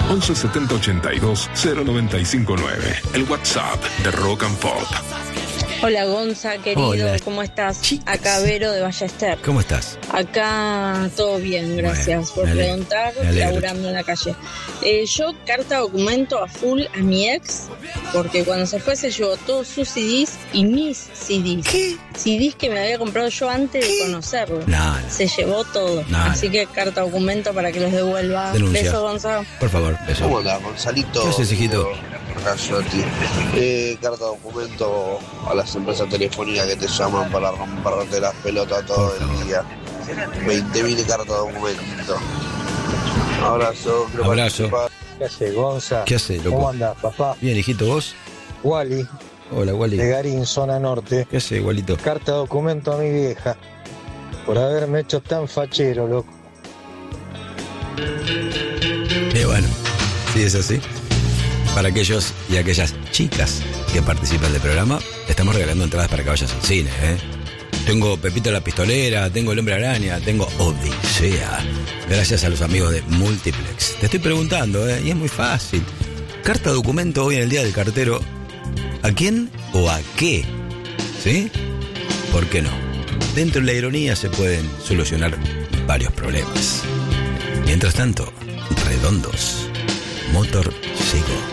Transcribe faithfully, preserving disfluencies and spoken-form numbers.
once setenta ochenta y dos cero noventa y cinco nueve. El WhatsApp de Rock and Pop. Hola Gonza, querido, Hola, ¿cómo estás? chicas. Acá Vero de Ballester. ¿Cómo estás? Acá todo bien, gracias Bueno, por me alegro, preguntar, me alegro. laburando en la calle. Eh, yo carta documento a full a mi ex, porque cuando se fue se llevó todos sus C Ds y mis C Ds. ¿Qué? C Ds que me había comprado yo antes de conocerlo. No, no. Se llevó todo. No, Así no. que carta documento para que los devuelva. Denuncia. Beso, Gonza. Por favor, beso. ¿Cómo andás, Gonzalito? ¿Qué haces, hijito? Rayotti. Eh, carta documento a las empresas telefónicas que te llaman para romperte las pelotas todo el día. veinte mil cartas documento. Abrazo. quiero Abrazo. participar. ¿Qué hace, Gonza? ¿Qué hace, loco? ¿Cómo andás, papá? Bien, hijito, ¿vos? Wally, Hola, Wally. de Garín, zona norte. ¿Qué hace, Walito? Carta documento a mi vieja. Por haberme hecho tan fachero, loco. Y bueno, sí es así. Para aquellos y aquellas chicas que participan del programa, estamos regalando entradas para que vayas al cine, ¿eh? Tengo Pepito la Pistolera, tengo El Hombre Araña, tengo Odisea. Gracias a los amigos de Multiplex. Te estoy preguntando, ¿eh? Y es muy fácil. Carta documento hoy en el Día del Cartero. ¿A quién o a qué? ¿Sí? ¿Por qué no? Dentro de la ironía se pueden solucionar varios problemas. Mientras tanto, Redondos, Motor Sigo.